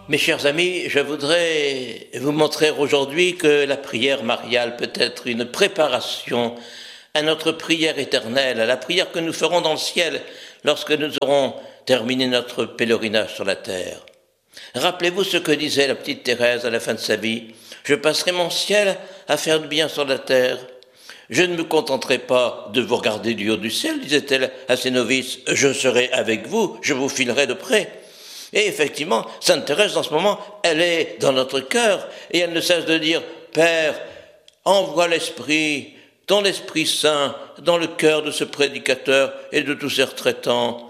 Mes chers amis, je voudrais vous montrer aujourd'hui que la prière mariale peut être une préparation à notre prière éternelle, à la prière que nous ferons dans le ciel lorsque nous aurons terminé notre pèlerinage sur la terre. Rappelez-vous ce que disait la petite Thérèse à la fin de sa vie. « Je passerai mon ciel à faire du bien sur la terre. Je ne me contenterai pas de vous regarder du haut du ciel, disait-elle à ses novices. Je serai avec vous, je vous filerai de près. » Et effectivement, Sainte Thérèse, en ce moment, elle est dans notre cœur et elle ne cesse de dire « Père, envoie l'Esprit, ton Esprit Saint, dans le cœur de ce prédicateur et de tous ses retraitants.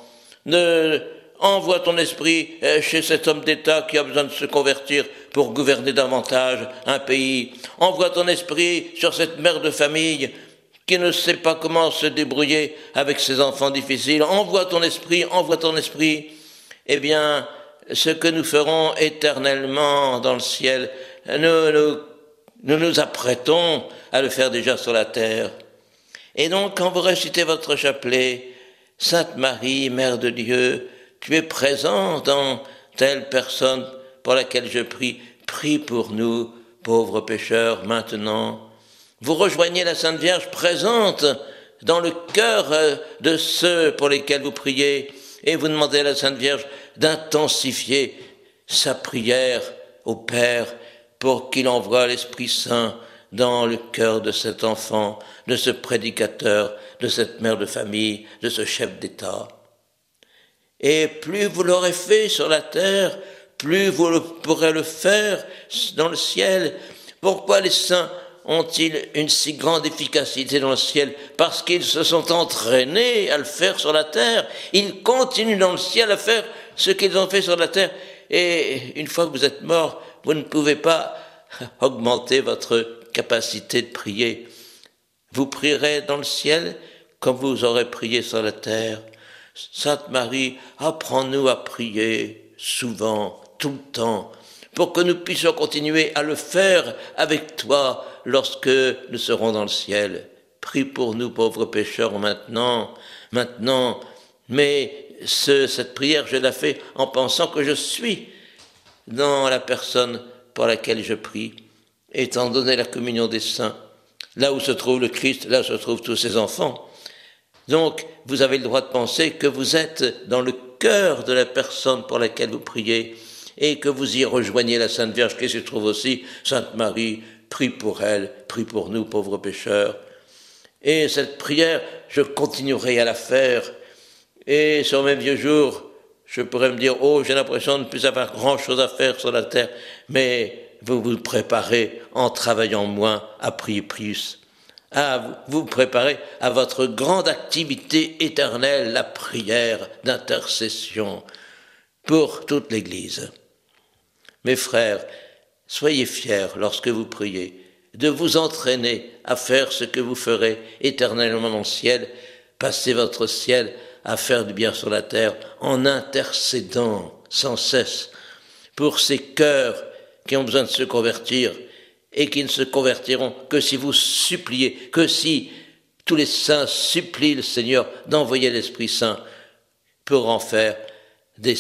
Envoie ton Esprit chez cet homme d'État qui a besoin de se convertir pour gouverner davantage un pays. Envoie ton Esprit sur cette mère de famille qui ne sait pas comment se débrouiller avec ses enfants difficiles. Envoie ton Esprit, envoie ton Esprit. » Eh bien, ce que nous ferons éternellement dans le ciel, nous nous apprêtons à le faire déjà sur la terre. Et donc, quand vous récitez votre chapelet, Sainte Marie, Mère de Dieu, tu es présente dans telle personne pour laquelle je prie, prie pour nous, pauvres pécheurs, maintenant. Vous rejoignez la Sainte Vierge présente dans le cœur de ceux pour lesquels vous priez, et vous demandez à la Sainte Vierge d'intensifier sa prière au Père pour qu'il envoie l'Esprit Saint dans le cœur de cet enfant, de ce prédicateur, de cette mère de famille, de ce chef d'État. Et plus vous l'aurez fait sur la terre, plus vous pourrez le faire dans le ciel. Pourquoi les saints ont-ils une si grande efficacité dans le ciel? Parce qu'ils se sont entraînés à le faire sur la terre. Ils continuent dans le ciel à faire ce qu'ils ont fait sur la terre. Et une fois que vous êtes mort, vous ne pouvez pas augmenter votre capacité de prier. Vous prierez dans le ciel comme vous aurez prié sur la terre. Sainte Marie, apprends-nous à prier souvent, tout le temps, pour que nous puissions continuer à le faire avec toi lorsque nous serons dans le ciel. Prie pour nous, pauvres pécheurs, maintenant. Mais cette prière, je la fais en pensant que je suis dans la personne pour laquelle je prie, étant donné la communion des saints. Là où se trouve le Christ, là se trouvent tous ses enfants. Donc, vous avez le droit de penser que vous êtes dans le cœur de la personne pour laquelle vous priez et que vous y rejoignez la Sainte Vierge qui se trouve aussi, Sainte Marie, prie pour elle, prie pour nous, pauvres pécheurs. Et cette prière, je continuerai à la faire. Et sur mes vieux jours, je pourrais me dire, oh, j'ai l'impression de ne plus avoir grand-chose à faire sur la terre, mais vous vous préparez en travaillant moins à prier plus. Vous préparez à votre grande activité éternelle, la prière d'intercession pour toute l'Église. Mes frères, soyez fiers lorsque vous priez de vous entraîner à faire ce que vous ferez éternellement dans le ciel. Passez votre ciel à faire du bien sur la terre en intercédant sans cesse pour ces cœurs qui ont besoin de se convertir et qui ne se convertiront que si vous suppliez, que si tous les saints supplient le Seigneur d'envoyer l'Esprit Saint pour en faire